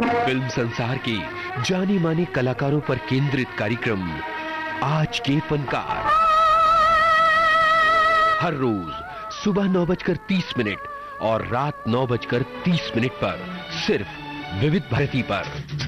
Film संसार के जाने माने कलाकारों पर केंद्रित कार्यक्रम आज के फनकार, हर रोज सुबह 9:30 और रात 9:30 पर सिर्फ विविध भारती पर।